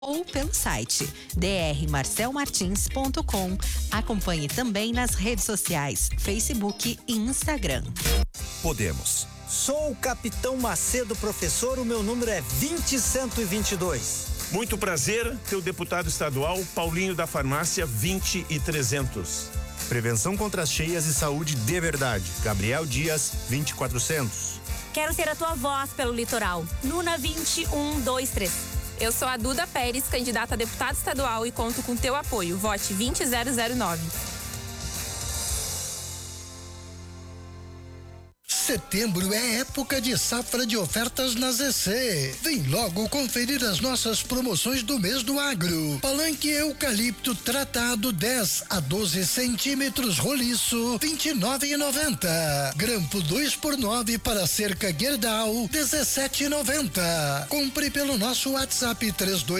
ou pelo site drmarcelmartins.com. Acompanhe também nas redes sociais, Facebook e Instagram. Podemos. Sou o Capitão Macedo, professor, o meu número é 20122. Muito prazer, teu deputado estadual, Paulinho da Farmácia 20300. Prevenção contra as cheias e saúde de verdade, Gabriel Dias 20400. Quero ser a tua voz pelo litoral, Luna 20123. Eu sou a Duda Pérez, candidata a deputada estadual e conto com teu apoio. Vote 20009. Setembro é época de safra de ofertas na ZC. Vem logo conferir as nossas promoções do mês do agro. Palanque eucalipto tratado 10 a 12 centímetros roliço, R$29,90. Grampo 2x9 para cerca Gerdau, R$17,90. Compre pelo nosso WhatsApp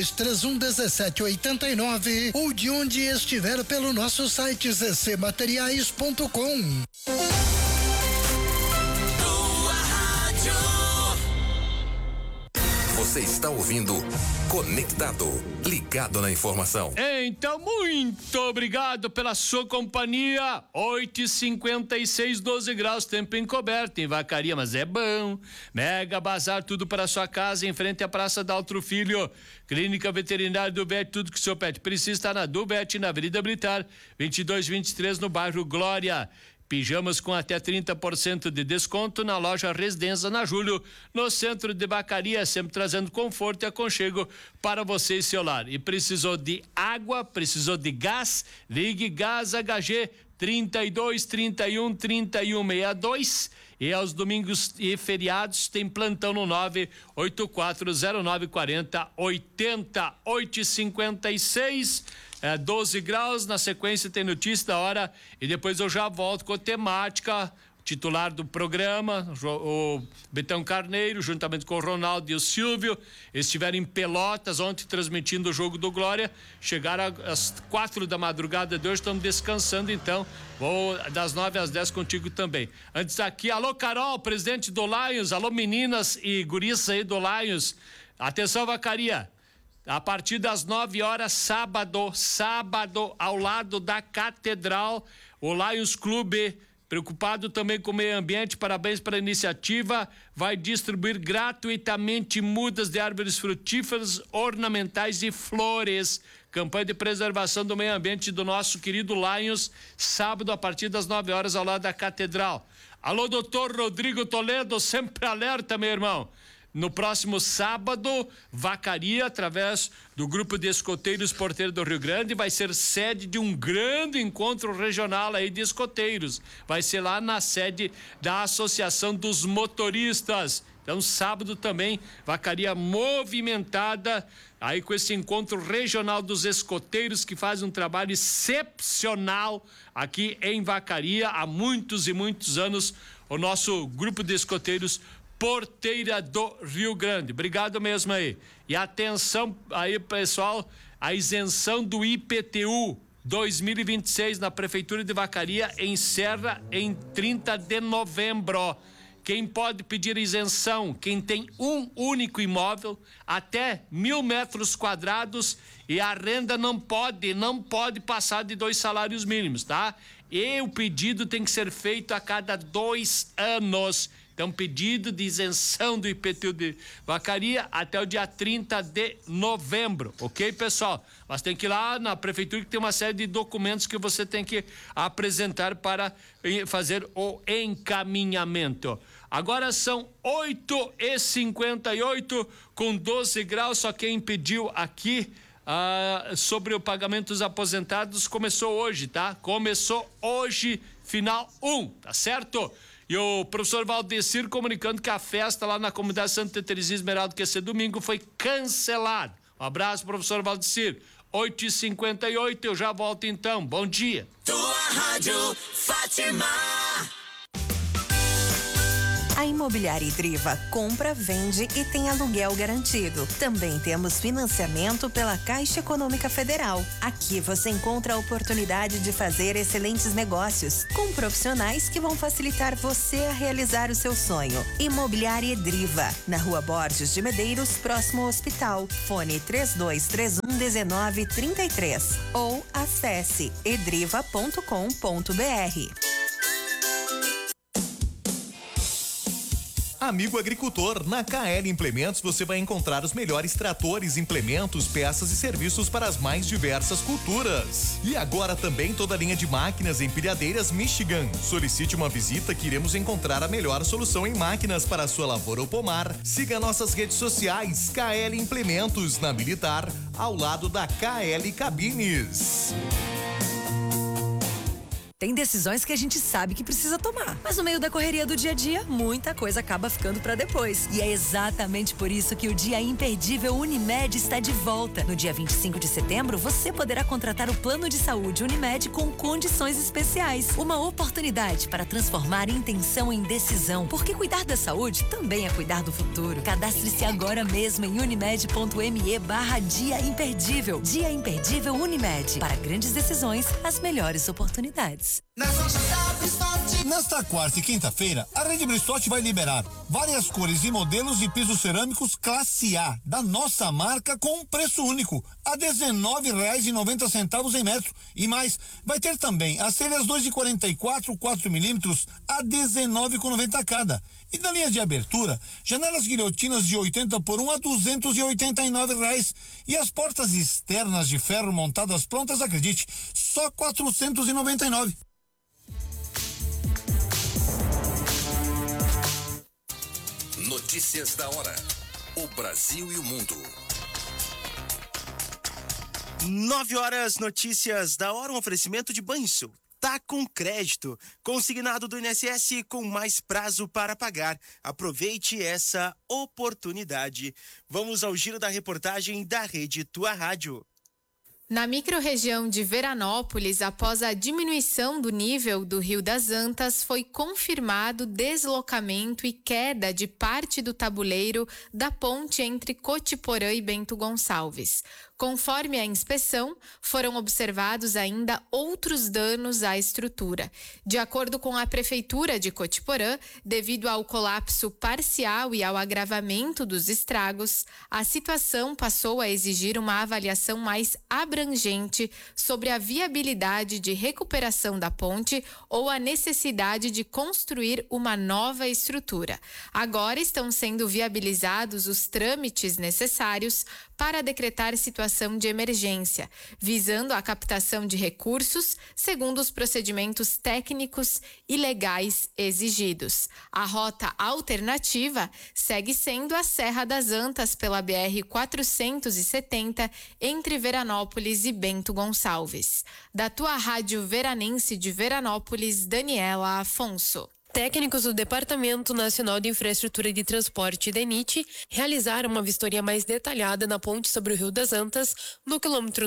3231-1789 ou de onde estiver pelo nosso site zcmateriais.com. Você está ouvindo Conectado, ligado na informação. Então, muito obrigado pela sua companhia. 8h56, 12 graus, tempo encoberto em Vacaria, mas é bom. Mega Bazar, tudo para sua casa, em frente à Praça da Altro Filho. Clínica Veterinária do Bet, tudo que o seu pet precisa está na do Bet, na Avenida Blitar, 2223, no bairro Glória. Pijamas com até 30% de desconto na loja Residência na Júlio, no centro de Vacaria, sempre trazendo conforto e aconchego para você e seu lar. E precisou de água, precisou de gás? Ligue Gás HG 32 31 31 62 e aos domingos e feriados tem plantão no 9840940 80 856. 12 graus, na sequência tem notícia da hora e depois eu já volto com a temática. Titular do programa, o Betão Carneiro, juntamente com o Ronaldo e o Silvio, estiveram em Pelotas ontem transmitindo o jogo do Glória, chegaram às 4 da madrugada de hoje, estão descansando, então vou das 9 às 10 contigo também. Antes aqui, alô Carol, presidente do Lions, alô meninas e gurias aí do Lions, atenção Vacaria, a partir das 9 horas, sábado, ao lado da Catedral, o Lions Clube, preocupado também com o meio ambiente, parabéns pela iniciativa, vai distribuir gratuitamente mudas de árvores frutíferas, ornamentais e flores. Campanha de preservação do meio ambiente do nosso querido Lions, sábado a partir das 9 horas ao lado da Catedral. Alô, doutor Rodrigo Toledo, sempre alerta, meu irmão. No próximo sábado, Vacaria, através do grupo de escoteiros Porteiro do Rio Grande, vai ser sede de um grande encontro regional aí de escoteiros. Vai ser lá na sede da Associação dos Motoristas. Então, sábado também, Vacaria movimentada aí com esse encontro regional dos escoteiros que faz um trabalho excepcional aqui em Vacaria há muitos e muitos anos. O nosso grupo de escoteiros Porteira do Rio Grande. Obrigado mesmo aí. E atenção aí, pessoal, a isenção do IPTU 2026 na Prefeitura de Vacaria encerra em 30 de novembro. Quem pode pedir isenção? Quem tem um único imóvel até 1.000 metros quadrados e a renda não pode passar de 2 salários mínimos, tá? E o pedido tem que ser feito a cada 2 anos. Então, pedido de isenção do IPTU de Vacaria até o dia 30 de novembro, ok, pessoal? Mas tem que ir lá na prefeitura que tem uma série de documentos que você tem que apresentar para fazer o encaminhamento. Agora são 8h58 com 12 graus, só quem pediu aqui sobre o pagamento dos aposentados começou hoje, tá? Começou hoje, final 1, tá certo? E o professor Valdecir comunicando que a festa lá na comunidade Santa Teresinha Esmeralda, que ia ser domingo, foi cancelada. Um abraço, professor Valdecir. 8h58, eu já volto então. Bom dia. Tua Rádio Fátima. A Imobiliária Edriva compra, vende e tem aluguel garantido. Também temos financiamento pela Caixa Econômica Federal. Aqui você encontra a oportunidade de fazer excelentes negócios com profissionais que vão facilitar você a realizar o seu sonho. Imobiliária Edriva, na Rua Borges de Medeiros, próximo ao hospital. Fone 3231-1933 ou acesse edriva.com.br. Amigo agricultor, na KL Implementos você vai encontrar os melhores tratores, implementos, peças e serviços para as mais diversas culturas. E agora também toda a linha de máquinas empilhadeiras Michigan. Solicite uma visita que iremos encontrar a melhor solução em máquinas para a sua lavoura ou pomar. Siga nossas redes sociais, KL Implementos, na Militar, ao lado da KL Cabines. Tem decisões que a gente sabe que precisa tomar, mas no meio da correria do dia a dia, muita coisa acaba ficando para depois. E é exatamente por isso que o Dia Imperdível Unimed está de volta. No dia 25 de setembro, você poderá contratar o plano de saúde Unimed com condições especiais. Uma oportunidade para transformar intenção em decisão, porque cuidar da saúde também é cuidar do futuro. Cadastre-se agora mesmo em unimed.me/Dia Imperdível. Dia Imperdível Unimed. Para grandes decisões, as melhores oportunidades. Nesta quarta e quinta-feira, a Rede Bristotti vai liberar várias cores e modelos de pisos cerâmicos classe A da nossa marca com um preço único, a R$19,90 em metro. E mais, vai ter também as telhas 2,44, 4 milímetros a R$19,90 cada. E na linha de abertura, janelas guilhotinas de 80 por 1 a R$289. E as portas externas de ferro montadas prontas, acredite, só R$499. Notícias da hora. O Brasil e o mundo. 9 horas, notícias da hora, um oferecimento de Banrisul. Tá com crédito, consignado do INSS com mais prazo para pagar. Aproveite essa oportunidade. Vamos ao giro da reportagem da Rede Tua Rádio. Na microrregião de Veranópolis, após a diminuição do nível do Rio das Antas, foi confirmado deslocamento e queda de parte do tabuleiro da ponte entre Cotiporã e Bento Gonçalves. Conforme a inspeção, foram observados ainda outros danos à estrutura. De acordo com a Prefeitura de Cotiporã, devido ao colapso parcial e ao agravamento dos estragos, a situação passou a exigir uma avaliação mais abrangente sobre a viabilidade de recuperação da ponte ou a necessidade de construir uma nova estrutura. Agora estão sendo viabilizados os trâmites necessários para decretar situação de emergência, visando a captação de recursos segundo os procedimentos técnicos e legais exigidos. A rota alternativa segue sendo a Serra das Antas pela BR-470 entre Veranópolis e Bento Gonçalves. Da Tua Rádio Veranense de Veranópolis, Daniela Afonso. Técnicos do Departamento Nacional de Infraestrutura de Transporte, DENIT, realizaram uma vistoria mais detalhada na ponte sobre o Rio das Antas, no quilômetro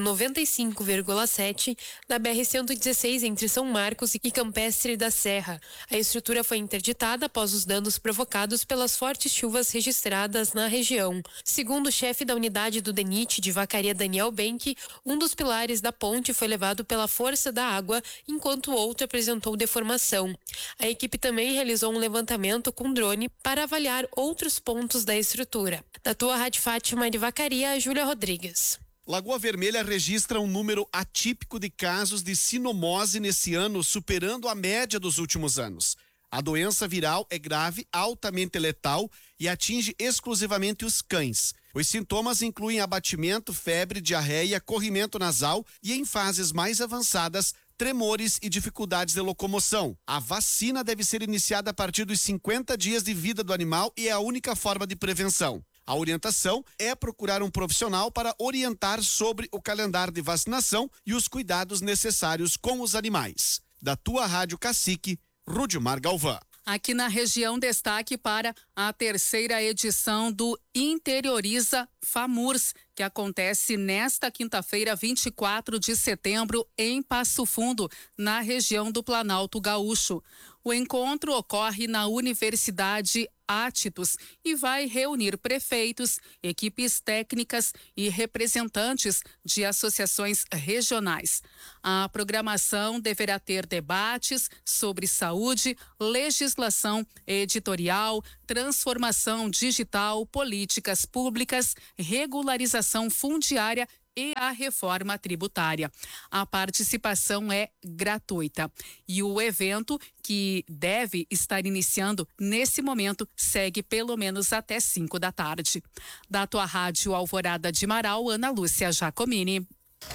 95,7 da BR-116 entre São Marcos e Campestre da Serra. A estrutura foi interditada após os danos provocados pelas fortes chuvas registradas na região. Segundo o chefe da unidade do DENIT de Vacaria, Daniel Benck, um dos pilares da ponte foi levado pela força da água, enquanto o outro apresentou deformação. A equipe também realizou um levantamento com drone para avaliar outros pontos da estrutura. Da Tua Rádio Fátima de Vacaria, Júlia Rodrigues. Lagoa Vermelha registra um número atípico de casos de sinomose nesse ano, superando a média dos últimos anos. A doença viral é grave, altamente letal e atinge exclusivamente os cães. Os sintomas incluem abatimento, febre, diarreia, corrimento nasal e, em fases mais avançadas, tremores e dificuldades de locomoção. A vacina deve ser iniciada a partir dos 50 dias de vida do animal e é a única forma de prevenção. A orientação é procurar um profissional para orientar sobre o calendário de vacinação e os cuidados necessários com os animais. Da Tua Rádio Cacique, Rudimar Galvão. Aqui na região, destaque para a 3ª edição do Interioriza FAMURS, que acontece nesta quinta-feira, 24 de setembro, em Passo Fundo, na região do Planalto Gaúcho. O encontro ocorre na Universidade Átitos e vai reunir prefeitos, equipes técnicas e representantes de associações regionais. A programação deverá ter debates sobre saúde, legislação editorial, transformação digital, políticas públicas, regularização fundiária e a reforma tributária. A participação é gratuita e o evento, que deve estar iniciando nesse momento, segue pelo menos até 5 da tarde. Da tua rádio Alvorada de Marau, Ana Lúcia Jacomini.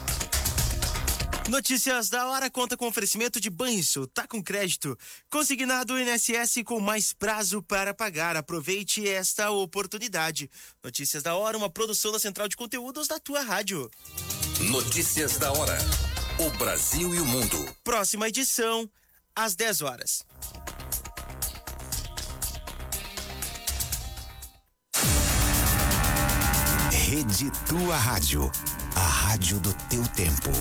Notícias da hora conta com oferecimento de Banrisul. Tá com crédito. Consignado INSS com mais prazo para pagar. Aproveite esta oportunidade. Notícias da hora, uma produção da Central de Conteúdos da tua rádio. Notícias da hora. O Brasil e o mundo. Próxima edição, às 10 horas. Rede Tua Rádio. A rádio do teu tempo.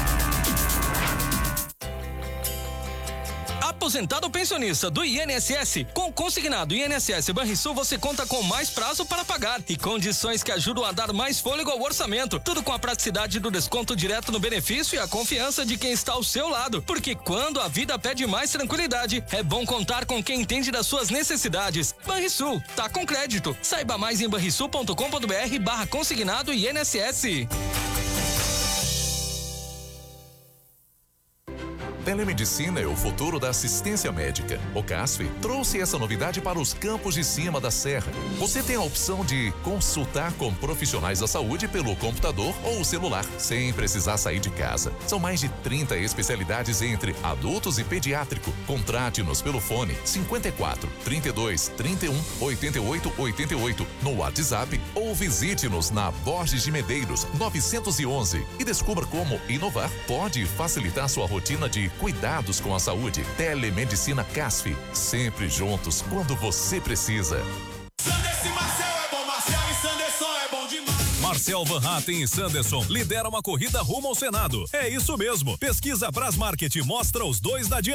Aposentado ou pensionista do INSS, com consignado INSS Banrisul, você conta com mais prazo para pagar e condições que ajudam a dar mais fôlego ao orçamento. Tudo com a praticidade do desconto direto no benefício e a confiança de quem está ao seu lado. Porque quando a vida pede mais tranquilidade, é bom contar com quem entende das suas necessidades. Banrisul, tá com crédito. Saiba mais em banrisul.com.br/consignado INSS. Telemedicina é o futuro da assistência médica. O CASF trouxe essa novidade para os campos de cima da serra. Você tem a opção de consultar com profissionais da saúde pelo computador ou celular, sem precisar sair de casa. São mais de 30 especialidades entre adultos e pediátrico. Contrate-nos pelo fone 54 32 31 88 88 no WhatsApp ou visite-nos na Borges de Medeiros 911 e descubra como inovar pode facilitar sua rotina de cuidados com a saúde. Telemedicina CASF, sempre juntos quando você precisa. Marcel Van Hatten e Sanderson lideram a corrida rumo ao Senado. É isso mesmo. Pesquisa Brasmarket mostra os dois na dianteira.